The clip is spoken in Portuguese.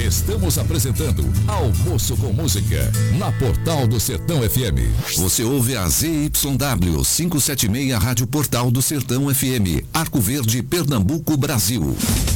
Estamos apresentando Almoço com Música, na Portal do Sertão FM. Você ouve a ZYW 576 Rádio Portal do Sertão FM, Arco Verde, Pernambuco, Brasil.